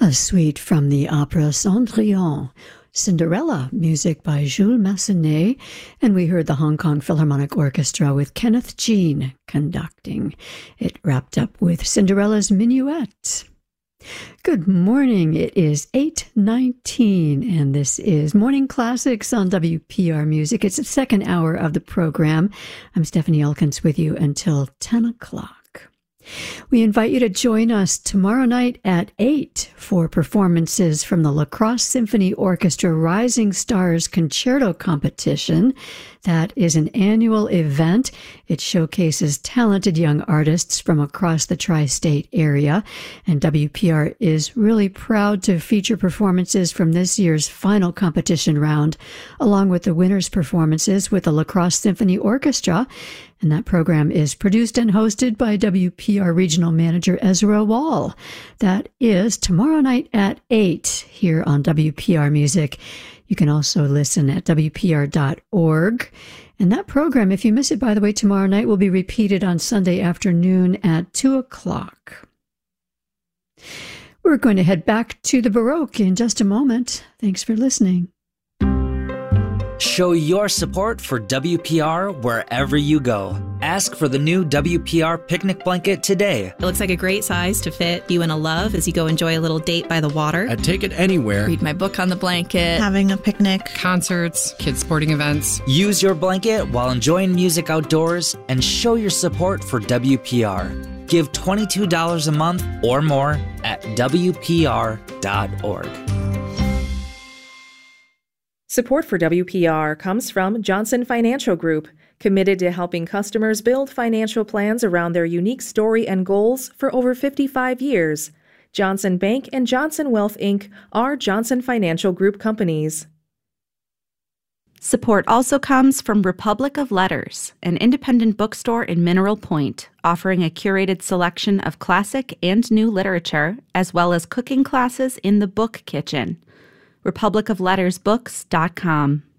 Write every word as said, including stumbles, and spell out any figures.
A suite from the opera Cendrillon, Cinderella, music by Jules Massenet, and we heard the Hong Kong Philharmonic Orchestra with Kenneth Jean conducting. It wrapped up with Cinderella's Minuet. Good morning. It is eight nineteen, and this is Morning Classics on W P R Music. It's the second hour of the program. I'm Stephanie Elkins with you until ten o'clock. We invite you to join us tomorrow night at eight for performances from the La Crosse Symphony Orchestra Rising Stars Concerto Competition. That is an annual event. It showcases talented young artists from across the tri-state area, and W P R is really proud to feature performances from this year's final competition round, along with the winners' performances with the La Crosse Symphony Orchestra. And that program is produced and hosted by W P R Regional Manager Ezra Wall. That is tomorrow night at eight here on W P R Music. You can also listen at W P R dot org. And that program, if you miss it, by the way, tomorrow night will be repeated on Sunday afternoon at two o'clock. We're going to head back to the Baroque in just a moment. Thanks for listening. Show your support for W P R wherever you go. Ask for the new W P R picnic blanket today. It looks like a great size to fit you and a love as you go enjoy a little date by the water. I'd take it anywhere. Read my book on the blanket. Having a picnic. Concerts, kids sporting events. Use your blanket while enjoying music outdoors and show your support for W P R. Give twenty-two dollars a month or more at W P R dot org. Support for W P R comes from Johnson Financial Group, committed to helping customers build financial plans around their unique story and goals for over fifty-five years. Johnson Bank and Johnson Wealth, Incorporated are Johnson Financial Group companies. Support also comes from Republic of Letters, an independent bookstore in Mineral Point, offering a curated selection of classic and new literature, as well as cooking classes in the book kitchen. republic of letters books dot com.